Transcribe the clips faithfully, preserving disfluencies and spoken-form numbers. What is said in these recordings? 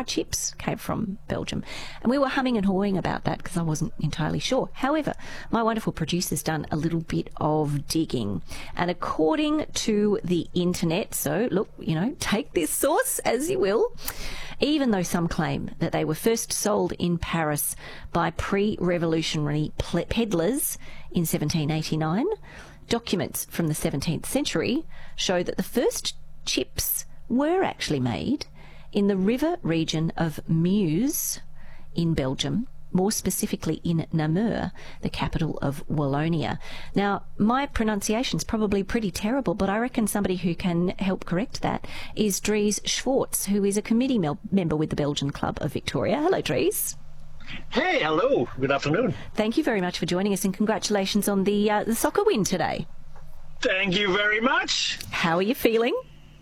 our chips came from Belgium. And we were humming and hawing about that because I wasn't entirely sure. However, my wonderful producer's done a little bit of digging. And according to the internet, so look, you know, take this source as you will, even though some claim that they were first sold in Paris by pre-revolutionary peddlers in seventeen eighty-nine, documents from the seventeenth century show that the first chips were actually made in the river region of Meuse in Belgium, more specifically in Namur, the capital of Wallonia. Now, my pronunciation's probably pretty terrible, but I reckon somebody who can help correct that is Dries Schwartz, who is a committee mel- member with the Belgian Club of Victoria. Hello, Dries. Hey, hello. Good afternoon. Thank you very much for joining us, and congratulations on the uh, the soccer win today. Thank you very much. How are you feeling?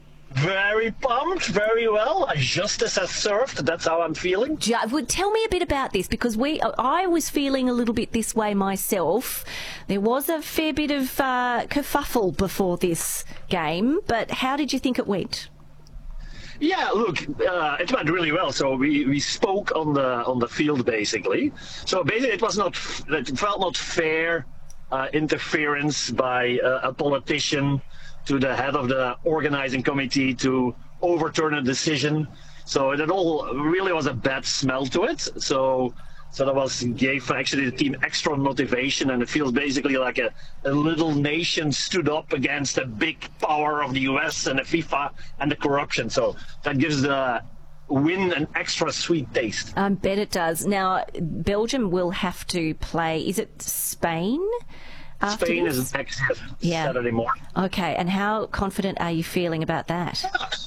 Very pumped, very well. Justice has served. That's how I'm feeling. Ju- well, tell me a bit about this, because we I was feeling a little bit this way myself. There was a fair bit of uh, kerfuffle before this game, but how did you think it went? Yeah, look, uh, it went really well. So we, we spoke on the on the field basically. So basically, it was not it felt not fair uh, interference by uh, a politician to the head of the organizing committee to overturn a decision. So it all really was a bad smell to it. So so that was gave actually the team extra motivation, and it feels basically like a, a little nation stood up against a big power of the U S and the FIFA and the corruption. So that gives the win an extra sweet taste. I bet it does. Now, Belgium will have to play, is it Spain? Spain is next yeah. Saturday morning. Okay, and how confident are you feeling about that?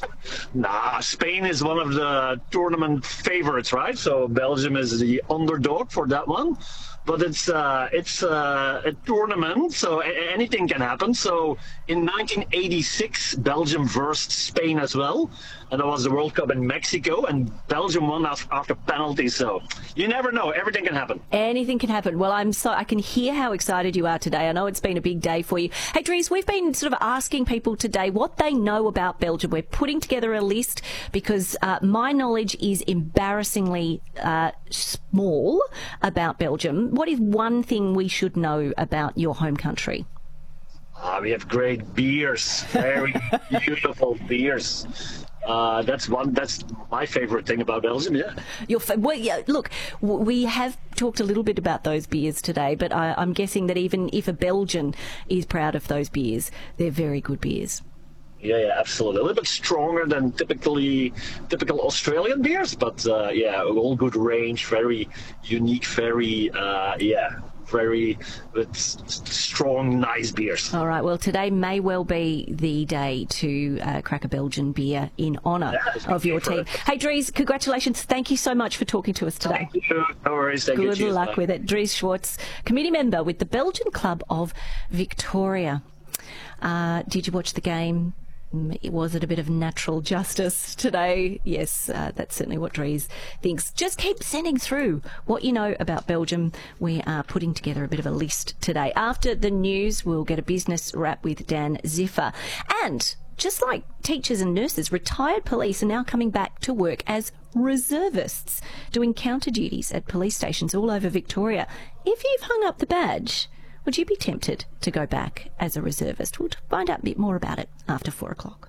Nah, Spain is one of the tournament favorites, right? So Belgium is the underdog for that one. But it's uh, it's uh, a tournament, so a- anything can happen. So in nineteen eighty-six, Belgium versed Spain as well, and that was the World Cup in Mexico, and Belgium won af- after penalties. So you never know; everything can happen. Anything can happen. Well, I'm so I can hear how excited you are today. I know it's been a big day for you. Hey, Dries, we've been sort of asking people today what they know about Belgium. We're putting together a list because uh, my knowledge is embarrassingly uh, small about Belgium. What is one thing we should know about your home country? Ah, we have great beers, very beautiful beers. Uh, that's one. That's my favorite thing about Belgium. Yeah. Your fa- well, yeah. Look, w- we have talked a little bit about those beers today, but I, I'm guessing that even if a Belgian is proud of those beers, they're very good beers. Yeah, yeah, absolutely. A little bit stronger than typically typical Australian beers, but uh, yeah, all good range, very unique, very uh, yeah, very with strong, nice beers. All right. Well, today may well be the day to uh, crack a Belgian beer in honour yeah, of your team. It. Hey, Dries, congratulations. Thank you so much for talking to us today. Thank you. No worries. Thank Good you. luck Cheers, with it. Dries Schwartz, committee member with the Belgian Club of Victoria. Uh, did you watch the game? Was it a bit of natural justice today? Yes, uh, that's certainly what Dries thinks. Just keep sending through what you know about Belgium. We are putting together a bit of a list today. After the news, we'll get a business wrap with Dan Ziffer. And just like teachers and nurses, retired police are now coming back to work as reservists, doing counter duties at police stations all over Victoria. If you've hung up the badge, would you be tempted to go back as a reservist? We'll find out a bit more about it after four o'clock.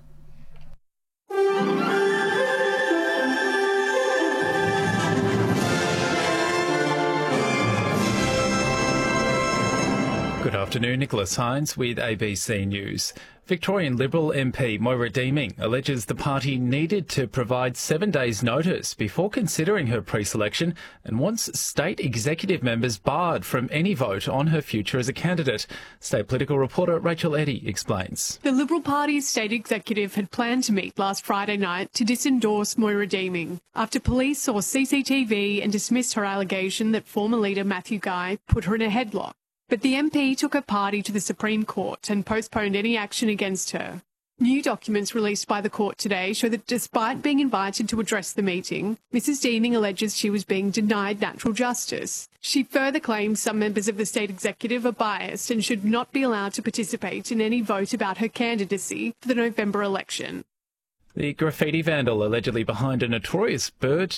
Good afternoon, Nicholas Hines with A B C News. Victorian Liberal M P Moira Deeming alleges the party needed to provide seven days' notice before considering her pre-selection and wants state executive members barred from any vote on her future as a candidate. State political reporter Rachel Eddy explains. The Liberal Party's state executive had planned to meet last Friday night to disendorse Moira Deeming after police saw C C T V and dismissed her allegation that former leader Matthew Guy put her in a headlock. But the M P took her party to the Supreme Court and postponed any action against her. New documents released by the court today show that despite being invited to address the meeting, Missus Deeming alleges she was being denied natural justice. She further claims some members of the state executive are biased and should not be allowed to participate in any vote about her candidacy for the November election. The graffiti vandal allegedly behind a notorious bird